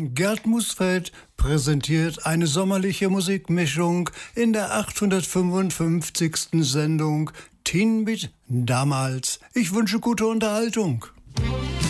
Gerd Musfeld präsentiert eine sommerliche Musikmischung in der 855. Sendung Teen mit damals. Ich wünsche gute Unterhaltung.